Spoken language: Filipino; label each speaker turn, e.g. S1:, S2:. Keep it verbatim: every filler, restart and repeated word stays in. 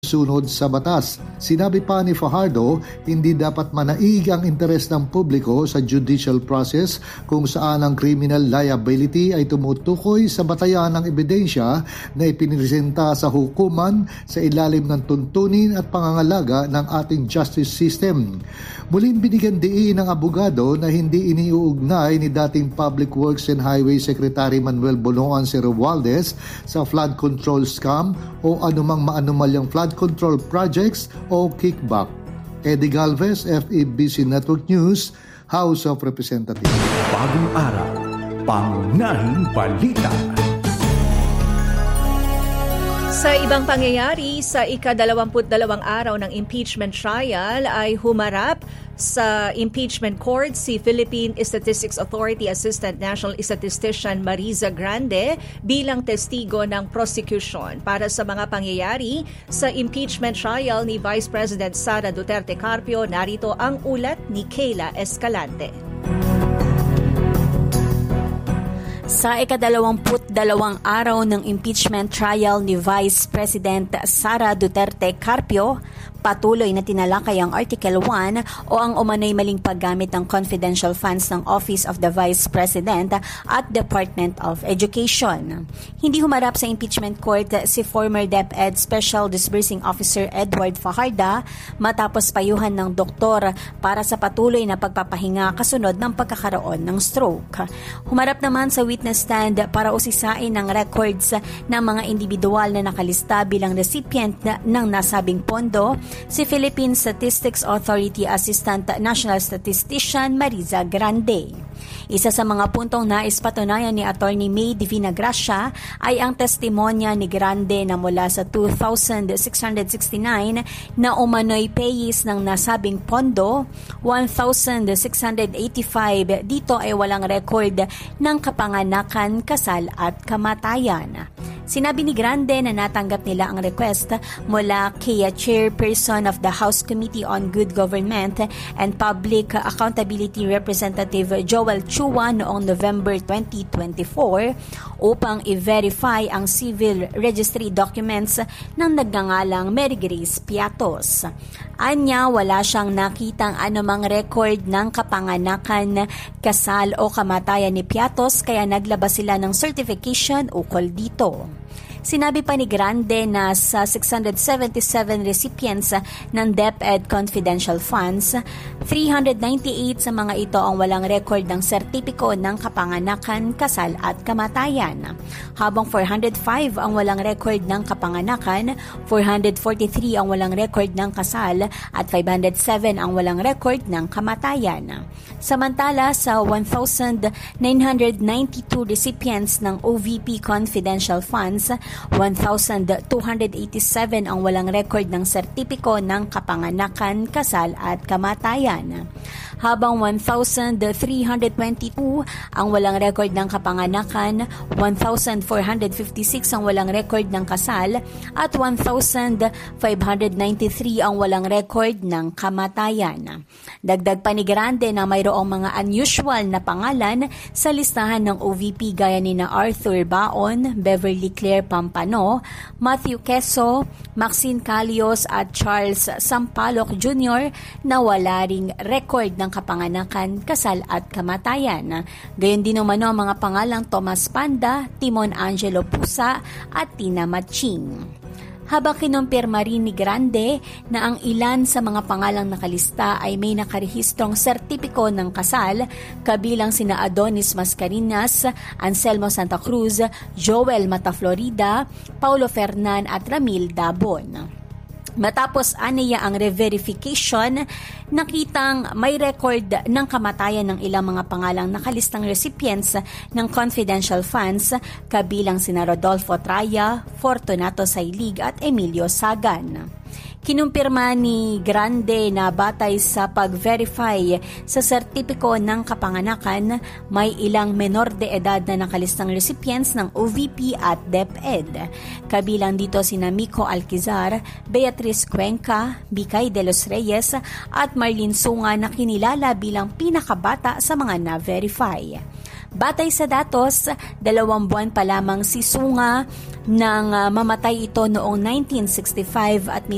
S1: sunod sa batas. Sinabi pa ni Fajardo, hindi dapat manaig ang interes ng publiko sa judicial process kung saan ang criminal liability ay tumutukoy sa batayan ng ebidensya na ipiniresenta sa hukuman sa ilalim ng tuntunin at pangangalaga ng ating justice system. Muling binigyan diin ng abogado na hindi iniuugnay ni dating Public Works and Highway Secretary Manuel Bonoan C. Romualdez sa flood control scam o anumang maanumalyang flood control projects o kickback. Eddie Galvez, F E B C Network News, House of Representatives.
S2: Bagong araw, pangunahing balita.
S3: Sa ibang pangyayari, sa ikadalawamput dalawang araw ng impeachment trial ay humarap sa impeachment court si Philippine Statistics Authority Assistant National Statistician Mariza Grande bilang testigo ng prosecution para sa mga pangyayari sa impeachment trial ni Vice President Sara Duterte Carpio. Narito ang ulat ni Kayla Escalante.
S4: Sa ikadalawamput dalawang araw ng impeachment trial ni Vice President Sara Duterte Carpio, patuloy na tinalakay ang Article one o ang umano'y maling paggamit ng confidential funds ng Office of the Vice President at Department of Education. Hindi humarap sa impeachment court si former DepEd Special Disbursing Officer Edward Fajardo matapos payuhan ng doktor para sa patuloy na pagpapahinga kasunod ng pagkakaroon ng stroke. Humarap naman sa witness stand para usisain ng records ng mga individual na nakalista bilang recipient ng nasabing pondo si Philippine Statistics Authority Assistant National Statistician Mariza Grande. Isa sa mga puntong nais patunayan ni Attorney May Divina Gracia ay ang testimonya ni Grande na mula sa two thousand six hundred sixty-nine na umano'y payis ng nasabing pondo, one thousand six hundred eighty-five dito ay walang record ng kapanganakan, kasal at kamatayan. Sinabi ni Grande na natanggap nila ang request mula kay Chairperson of the House Committee on Good Government and Public Accountability Representative Joel Chua noong November twenty twenty-four upang i-verify ang civil registry documents ng nagngangalang Mary Grace Piatos. Anya, wala siyang nakitang anumang record ng kapanganakan, kasal o kamatayan ni Piatos kaya naglabas sila ng certification ukol dito. Sinabi pa ni Grande na sa six hundred seventy-seven recipients ng DepEd confidential funds, three hundred ninety-eight sa mga ito ang walang record ng sertipiko ng kapanganakan, kasal at kamatayan. Habang four hundred five ang walang record ng kapanganakan, four hundred forty-three ang walang record ng kasal at five hundred seven ang walang record ng kamatayan. Samantala sa one thousand nine hundred ninety-two recipients ng O V P confidential funds, one thousand two hundred eighty-seven ang walang record ng sertipiko ng kapanganakan, kasal at kamatayan. Habang one thousand three hundred twenty-two ang walang record ng kapanganakan, one thousand four hundred fifty-six ang walang record ng kasal, at one thousand five hundred ninety-three ang walang record ng kamatayan. Dagdag pa ni Grande na mayroong mga unusual na pangalan sa listahan ng O V P gaya ni na Arthur Baon, Beverly Claire Pampano, Matthew Queso, Maxine Calios at Charles Sampaloc Junior na wala ring record ng kapanganakan, kasal at kamatayan. Gayon din naman ang mga pangalang Tomas Panda, Timon Angelo Pusa at Tina Maching. Habang kinumpirma rin ni Grande na ang ilan sa mga pangalang nakalista ay may nakarehistrong sertipiko ng kasal, kabilang sina Adonis Mascarinas, Anselmo Santa Cruz, Joel Mata Florida, Paulo Fernan at Ramil Dabon. Matapos aniya ang re-verification, nakitang may record ng kamatayan ng ilang mga pangalang nakalistang recipients ng confidential funds, kabilang sina Rodolfo Traya, Fortunato Sailig at Emilio Sagan. Kinumpirma ni Grande na batay sa pag-verify sa sertipiko ng kapanganakan, may ilang menor de edad na nakalistang recipients ng O V P at DepEd. Kabilang dito sina Miko Alquizar, Beatriz Cuenca, Bicay de los Reyes at Marlene Sunga na kinilala bilang pinakabata sa mga na-verify. Batay sa datos, dalawang buwan pa lamang si Sunga nang uh, mamatay ito noong nineteen sixty-five at may